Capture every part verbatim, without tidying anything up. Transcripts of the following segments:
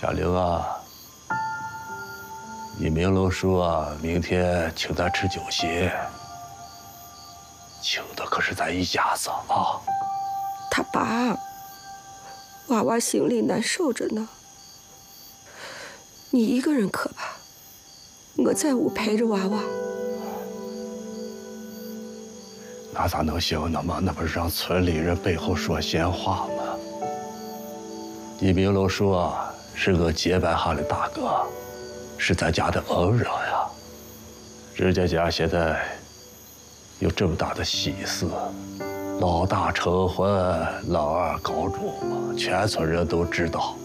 小玲啊，你明楼说啊，明天请咱吃酒席，请的可是咱一家子啊。 他爸，娃娃心里难受着呢。你一个人可吧？我在屋陪着娃娃。 那咋能行呢嘛？那不是让村里人背后说闲话吗？你明楼说啊，是我结拜下的大哥，是咱家的恩人呀。人家家现在有这么大的喜事，老大成婚，老二高中，全村人都知道。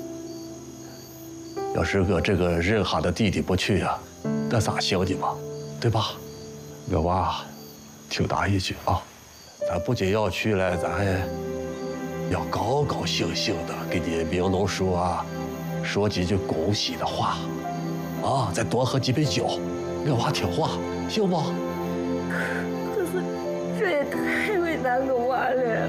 要是我这个认哈的弟弟不去呀、啊，那咋行的嘛？对吧？我娃听答应句啊，咱不仅要去了，咱也要高高兴兴的给你明楼说啊，说几句恭喜的话，啊，再多喝几杯酒，我娃听话，行不？ 可是这也太为难我娃了。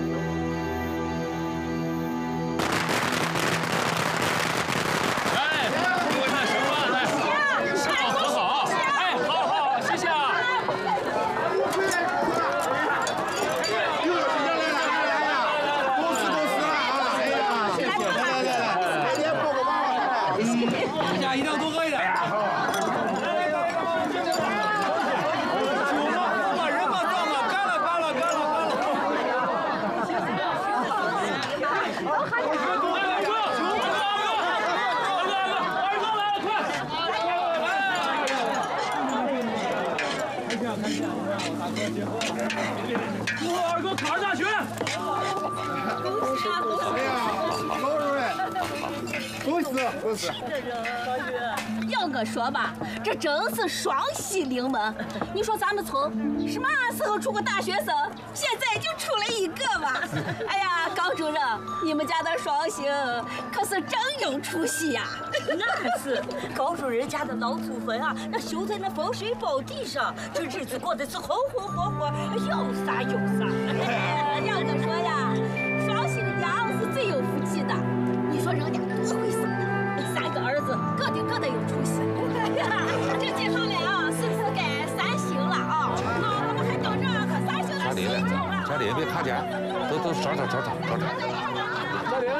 以后二哥考上大学。恭喜啊！恭喜！哎呀，高主任，恭喜恭喜！ 要我说吧，这真是双喜临门。你说咱们村什么时候出个大学生，现在就出了一个吧？哎呀，高主任，你们家的双喜可是真有出息呀！ 那是高主任家的老祖坟啊，那修在那风水宝地上，这日子过得是红红火火，又飒又飒。 要我说呀，双喜的娘是最有福气的。你说人家多会生的，三个儿子个顶个的有出息。这接上来啊，是不是该三星了啊？那我们还等着喝三星的喜酒了。 家里别卡钱，都都找找找找找找。 家里。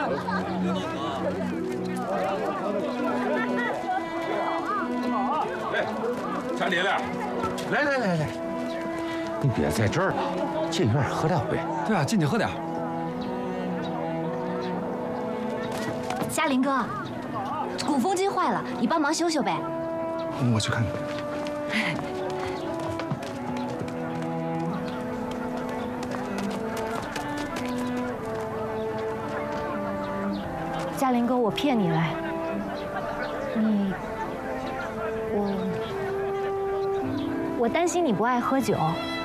哎，家里来，来来来来，你别在这儿了，进院喝两杯。 对啊，进去喝点。 嘉林哥，鼓风机坏了，你帮忙修修呗。 我去看看。 嘉林哥，我骗你来，你，我，我担心你不爱喝酒。